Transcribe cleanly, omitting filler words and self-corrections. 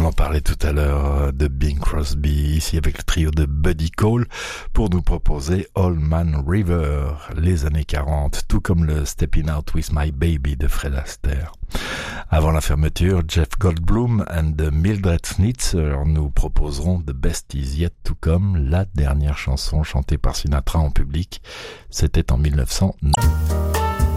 en parlait tout à l'heure de Bing Crosby, ici avec le trio de Buddy Cole, pour nous proposer Old Man River, les années 40, tout comme le Steppin' Out With My Baby de Fred Astaire. Avant la fermeture, Jeff Goldblum and the Mildred Snitzer nous proposeront The Best Is Yet To Come, la dernière chanson chantée par Sinatra en public. C'était en 1909.